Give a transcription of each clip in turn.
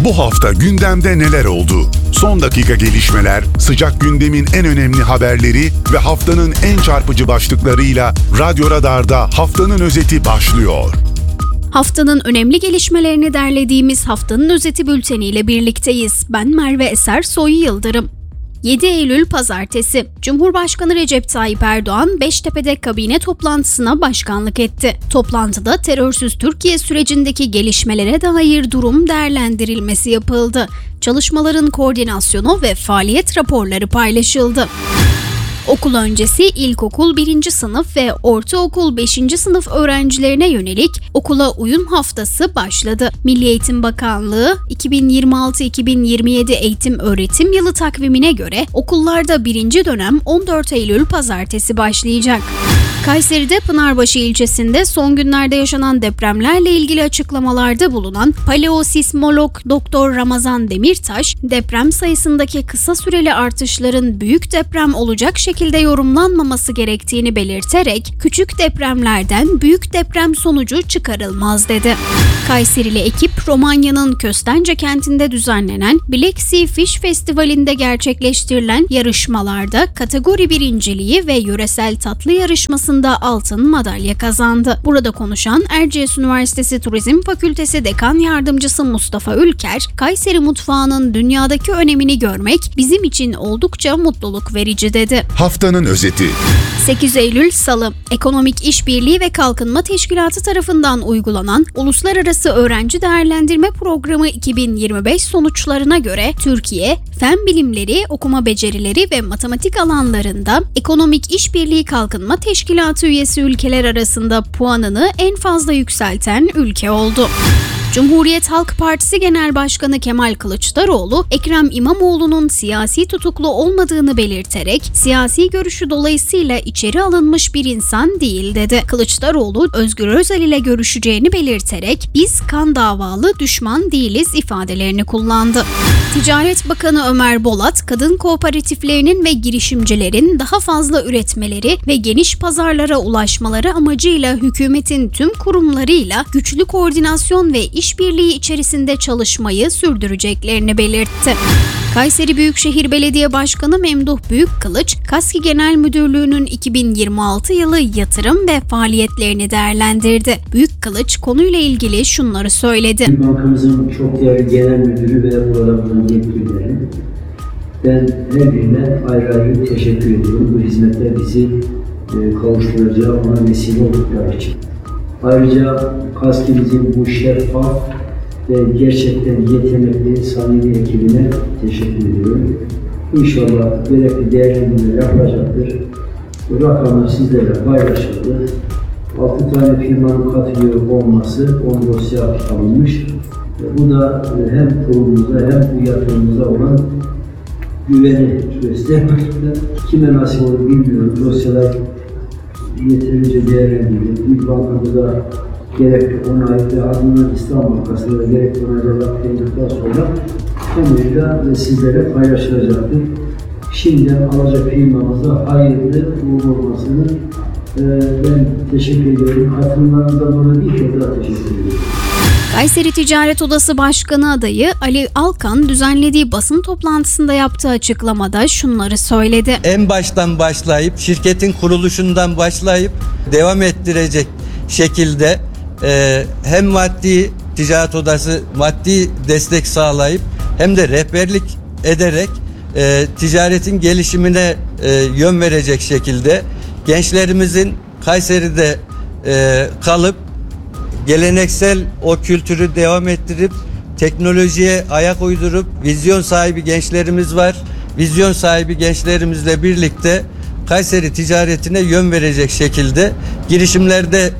Bu hafta gündemde neler oldu? Son dakika gelişmeler, sıcak gündemin en önemli haberleri ve haftanın en çarpıcı başlıklarıyla Radyo Radar'da haftanın özeti başlıyor. Haftanın önemli gelişmelerini derlediğimiz haftanın özeti bülteniyle birlikteyiz. Ben Merve Eser Soy Yıldırım. 7 Eylül Pazartesi, Cumhurbaşkanı Recep Tayyip Erdoğan, Beştepe'de kabine toplantısına başkanlık etti. Toplantıda terörsüz Türkiye sürecindeki gelişmelere dair durum değerlendirilmesi yapıldı. Çalışmaların koordinasyonu ve faaliyet raporları paylaşıldı. Okul öncesi ilkokul 1. sınıf ve ortaokul 5. sınıf öğrencilerine yönelik okula uyum haftası başladı. Milli Eğitim Bakanlığı 2026-2027 eğitim öğretim yılı takvimine göre okullarda 1. dönem 14 Eylül Pazartesi başlayacak. Kayseri'de Pınarbaşı ilçesinde son günlerde yaşanan depremlerle ilgili açıklamalarda bulunan paleosismolog Doktor Ramazan Demirtaş, deprem sayısındaki kısa süreli artışların büyük deprem olacak şekilde yorumlanmaması gerektiğini belirterek, küçük depremlerden büyük deprem sonucu çıkarılmaz dedi. Kayserili ekip, Romanya'nın Köstence kentinde düzenlenen Black Sea Fish Festivali'nde gerçekleştirilen yarışmalarda kategori birinciliği ve yöresel tatlı yarışmasında altın madalya kazandı. Burada konuşan Erciyes Üniversitesi Turizm Fakültesi Dekan Yardımcısı Mustafa Ülker, Kayseri mutfağının dünyadaki önemini görmek bizim için oldukça mutluluk verici dedi. Haftanın özeti. 8 Eylül Salı, Ekonomik İşbirliği ve Kalkınma Teşkilatı tarafından uygulanan Uluslararası Öğrenci Değerlendirme Programı 2025 sonuçlarına göre Türkiye, fen bilimleri, okuma becerileri ve matematik alanlarında Ekonomik İşbirliği Kalkınma Teşkilatı üyesi ülkeler arasında puanını en fazla yükselten ülke oldu. Cumhuriyet Halk Partisi Genel Başkanı Kemal Kılıçdaroğlu, Ekrem İmamoğlu'nun siyasi tutuklu olmadığını belirterek, siyasi görüşü dolayısıyla içeri alınmış bir insan değil dedi. Kılıçdaroğlu, Özgür Özel ile görüşeceğini belirterek, biz kan davalı düşman değiliz ifadelerini kullandı. Ticaret Bakanı Ömer Bolat, kadın kooperatiflerinin ve girişimcilerin daha fazla üretmeleri ve geniş pazarlara ulaşmaları amacıyla hükümetin tüm kurumlarıyla güçlü koordinasyon ve işbirliği içerisinde çalışmayı sürdüreceklerini belirtti. Kayseri Büyükşehir Belediye Başkanı Memduh Büyükkılıç, KASKİ Genel Müdürlüğü'nün 2026 yılı yatırım ve faaliyetlerini değerlendirdi. Büyükkılıç konuyla ilgili şunları söyledi. Bankamızın çok değerli genel müdürü ve programının yetkilileri, ben her birine ayrı ayrı teşekkür ediyorum. Bu hizmetler bizi kavuşturacağı, ona vesile oldukları için. Ayrıca KASKİ'mizin bu şeffaf ve gerçekten yetenekli, samimi ekibine teşekkür ediyorum. İnşallah gerekli değerlendirmeler yapılacaktır. Bu rakamlar sizlerle paylaşıldı. 6 tane firmanın katılıyor olması 10 dosya alınmış. Bu da hem kurumumuza hem bu yatırımımıza olan güveni göstermekte. Kime nasip olur bilmiyorum. Dosyalar yeterince değerlendirildi. Büyük bankamızda gerekli onay ve ardından İslam Bankası'nda gerekli onaylar yapıldıktan sonra konuyla sizlere paylaşılacaktır. Şimdiden alacak firmamıza hayırlı uğurlu olmasını ben teşekkür ediyorum. Katılımlarınızdan dolayı bir kez daha teşekkür ediyorum. Kayseri Ticaret Odası Başkanı adayı Ali Alkan düzenlediği basın toplantısında yaptığı açıklamada şunları söyledi. En baştan başlayıp şirketin kuruluşundan başlayıp devam ettirecek şekilde hem maddi Ticaret Odası maddi destek sağlayıp hem de rehberlik ederek ticaretin gelişimine yön verecek şekilde gençlerimizin Kayseri'de kalıp geleneksel o kültürü devam ettirip teknolojiye ayak uydurup vizyon sahibi gençlerimiz var. Vizyon sahibi gençlerimizle birlikte Kayseri ticaretine yön verecek şekilde girişimlerde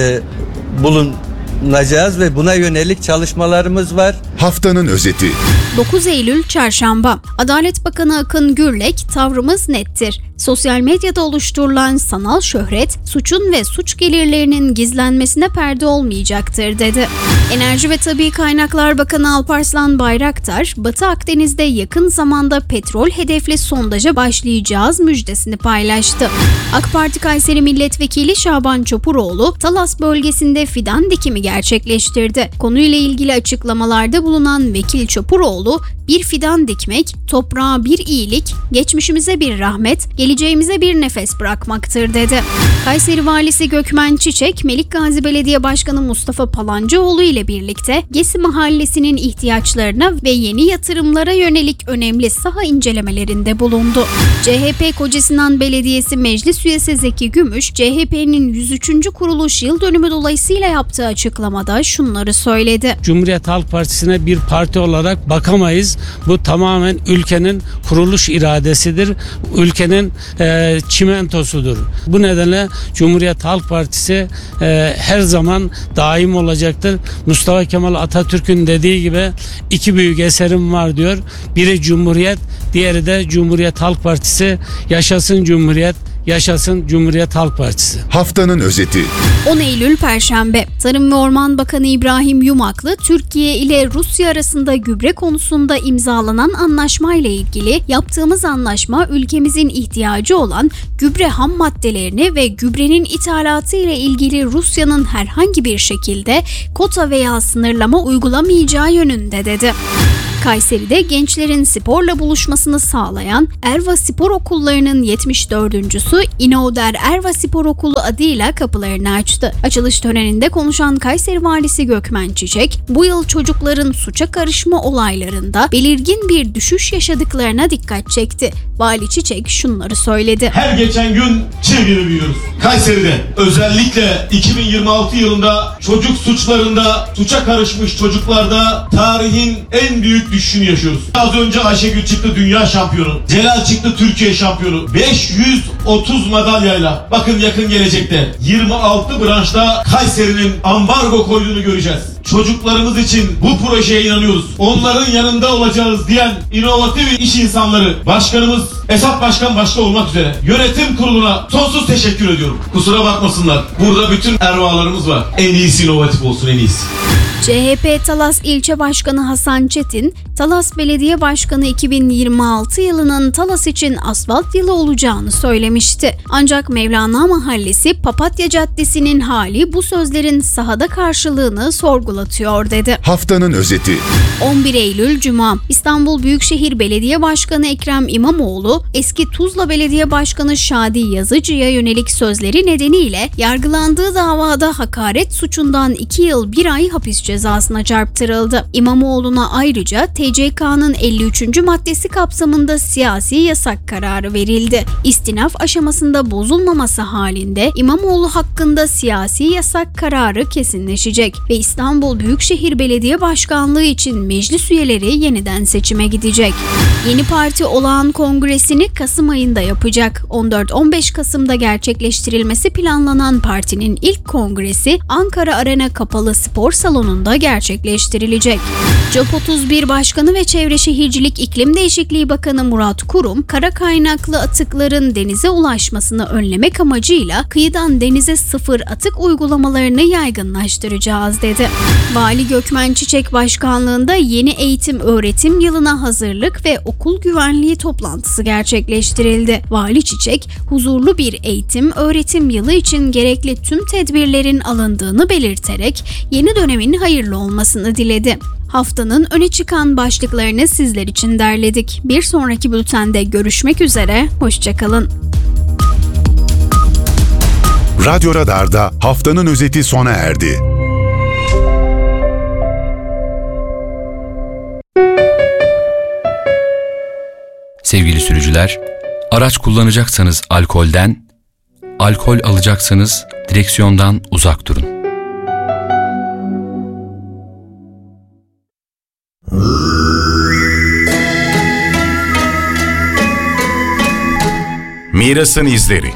bulunacağız ve buna yönelik çalışmalarımız var. Haftanın özeti. 9 Eylül Çarşamba, Adalet Bakanı Akın Gürlek, tavrımız nettir. Sosyal medyada oluşturulan sanal şöhret, suçun ve suç gelirlerinin gizlenmesine perde olmayacaktır dedi. Enerji ve Tabii Kaynaklar Bakanı Alparslan Bayraktar, Batı Akdeniz'de yakın zamanda petrol hedefli sondaja başlayacağız müjdesini paylaştı. AK Parti Kayseri Milletvekili Şaban Çopuroğlu, Talas bölgesinde fidan dikimi gerçekleştirdi. Konuyla ilgili açıklamalarda bulunan Vekil Çopuroğlu, bir fidan dikmek, toprağa bir iyilik, geçmişimize bir rahmet, geleceğimize bir nefes bırakmaktır dedi. Kayseri Valisi Gökmen Çiçek, Melikgazi Belediye Başkanı Mustafa Palancıoğlu ile birlikte Gesi Mahallesi'nin ihtiyaçlarına ve yeni yatırımlara yönelik önemli saha incelemelerinde bulundu. CHP Kocasinan Belediyesi Meclis Üyesi Zeki Gümüş, CHP'nin 103. kuruluş yıl dönümü dolayısıyla yaptığı açıklamada şunları söyledi. Cumhuriyet Halk Partisi'ne bir parti olarak bakamayız. Bu tamamen ülkenin kuruluş iradesidir. Ülkenin çimentosudur. Bu nedenle Cumhuriyet Halk Partisi her zaman daim olacaktır. Mustafa Kemal Atatürk'ün dediği gibi iki büyük eserim var diyor. Biri Cumhuriyet, diğeri de Cumhuriyet Halk Partisi. Yaşasın Cumhuriyet, yaşasın Cumhuriyet Halk Partisi. Haftanın özeti. 10 Eylül Perşembe, Tarım ve Orman Bakanı İbrahim Yumaklı, Türkiye ile Rusya arasında gübre konusunda imzalanan anlaşmayla ilgili yaptığımız anlaşma ülkemizin ihtiyacı olan gübre ham maddelerini ve gübrenin ithalatı ile ilgili Rusya'nın herhangi bir şekilde kota veya sınırlama uygulamayacağı yönünde dedi. Kayseri'de gençlerin sporla buluşmasını sağlayan Erva Spor Okulları'nın 74.'sü İnoder Erva Spor Okulu adıyla kapılarını açtı. Açılış töreninde konuşan Kayseri Valisi Gökmen Çiçek, bu yıl çocukların suça karışma olaylarında belirgin bir düşüş yaşadıklarına dikkat çekti. Vali Çiçek şunları söyledi. Her geçen gün çığ gibi büyüyoruz. Kayseri'de özellikle 2026 yılında çocuk suçlarında suça karışmış çocuklarda tarihin en büyük düşüşünü yaşıyoruz. Az önce Ayşegül çıktı dünya şampiyonu. Celal çıktı Türkiye şampiyonu. 530 madalyayla bakın yakın gelecekte 26 branşta Kayseri'nin ambargo koyduğunu göreceğiz. Çocuklarımız için bu projeye inanıyoruz. Onların yanında olacağız diyen inovatif iş insanları, başkanımız Esat Başkan başta olmak üzere yönetim kuruluna sonsuz teşekkür ediyorum. Kusura bakmasınlar. Burada bütün ervalarımız var. En iyisi inovatif olsun, en iyisi. CHP Talas İlçe Başkanı Hasan Çetin, Talas Belediye Başkanı 2026 yılının Talas için asfalt yılı olacağını söylemişti. Ancak Mevlana Mahallesi Papatya Caddesi'nin hali bu sözlerin sahada karşılığını sorgulatıyor dedi. Haftanın özeti. 11 Eylül Cuma, İstanbul Büyükşehir Belediye Başkanı Ekrem İmamoğlu, eski Tuzla Belediye Başkanı Şadi Yazıcı'ya yönelik sözleri nedeniyle yargılandığı davada hakaret suçundan 2 yıl 1 ay hapis cezasına çarptırıldı. İmamoğlu'na ayrıca TCK'nın 53. maddesi kapsamında siyasi yasak kararı verildi. İstinaf aşamasında bozulmaması halinde İmamoğlu hakkında siyasi yasak kararı kesinleşecek ve İstanbul Büyükşehir Belediye Başkanlığı için meclis üyeleri yeniden seçime gidecek. Yeni parti olağan kongresini Kasım ayında yapacak. 14-15 Kasım'da gerçekleştirilmesi planlanan partinin ilk kongresi Ankara Arena Kapalı Spor Salonu'nda gerçekleştirilecek. COP31 Başkanı ve Çevre Şehircilik İklim Değişikliği Bakanı Murat Kurum, kara kaynaklı atıkların denize ulaşmasını önlemek amacıyla kıyıdan denize sıfır atık uygulamalarını yaygınlaştıracağız dedi. Vali Gökmen Çiçek başkanlığında yeni eğitim-öğretim yılına hazırlık ve okul güvenliği toplantısı gerçekleştirildi. Vali Çiçek, huzurlu bir eğitim-öğretim yılı için gerekli tüm tedbirlerin alındığını belirterek yeni dönemin hayırlı olmasını diledi. Haftanın öne çıkan başlıklarını sizler için derledik. Bir sonraki bültende görüşmek üzere, hoşça kalın. Radyo Radar'da haftanın özeti sona erdi. Sevgili sürücüler, araç kullanacaksanız alkolden, alkol alacaksanız direksiyondan uzak durun. Mirasın izleri.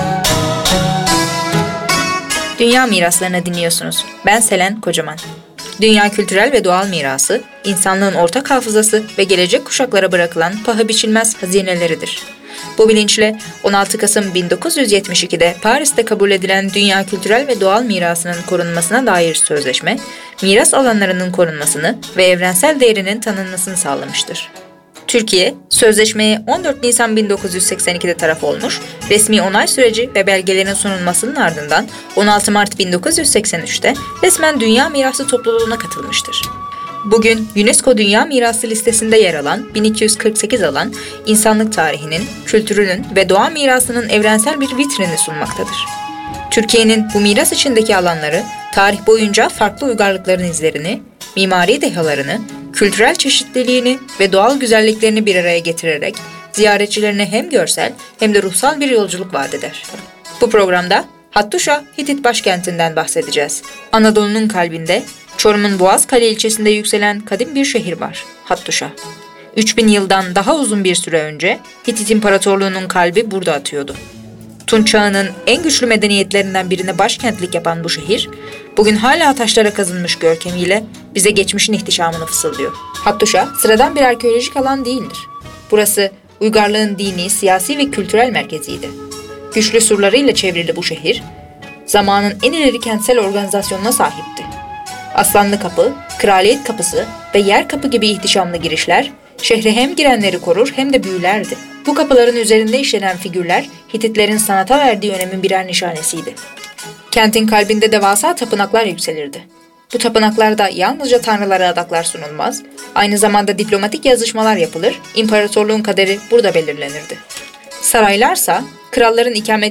Dünya miraslarını dinliyorsunuz. Ben Selen Kocaman. Dünya kültürel ve doğal mirası, insanlığın ortak hafızası ve gelecek kuşaklara bırakılan paha biçilmez hazineleridir. Bu bilinçle 16 Kasım 1972'de Paris'te kabul edilen Dünya Kültürel ve Doğal Mirasının korunmasına dair sözleşme, miras alanlarının korunmasını ve evrensel değerinin tanınmasını sağlamıştır. Türkiye, sözleşmeye 14 Nisan 1982'de taraf olmuş, resmi onay süreci ve belgelerin sunulmasının ardından 16 Mart 1983'te resmen Dünya Mirası topluluğuna katılmıştır. Bugün UNESCO Dünya Mirası listesinde yer alan 1248 alan, insanlık tarihinin, kültürünün ve doğa mirasının evrensel bir vitrini sunmaktadır. Türkiye'nin bu miras içindeki alanları, tarih boyunca farklı uygarlıkların izlerini, mimari dehalarını, kültürel çeşitliliğini ve doğal güzelliklerini bir araya getirerek ziyaretçilerine hem görsel hem de ruhsal bir yolculuk vaat eder. Bu programda Hattuşa, Hitit başkentinden bahsedeceğiz. Anadolu'nun kalbinde, Çorum'un Boğazkale ilçesinde yükselen kadim bir şehir var, Hattuşa. 3000 yıldan daha uzun bir süre önce Hitit İmparatorluğu'nun kalbi burada atıyordu. Tunç Çağı'nın en güçlü medeniyetlerinden birine başkentlik yapan bu şehir, bugün hala taşlara kazınmış görkemiyle bize geçmişin ihtişamını fısıldıyor. Hattuşa sıradan bir arkeolojik alan değildir. Burası uygarlığın dini, siyasi ve kültürel merkeziydi. Güçlü surlarıyla çevrili bu şehir, zamanın en ileri kentsel organizasyonuna sahipti. Aslanlı Kapı, Kraliyet Kapısı ve Yer Kapı gibi ihtişamlı girişler, şehre hem girenleri korur hem de büyülerdi. Bu kapıların üzerinde işlenen figürler, Hititlerin sanata verdiği önemin birer nişanesiydi. Kentin kalbinde devasa tapınaklar yükselirdi. Bu tapınaklarda yalnızca tanrılara adaklar sunulmaz, aynı zamanda diplomatik yazışmalar yapılır, imparatorluğun kaderi burada belirlenirdi. Saraylarsa, kralların ikamet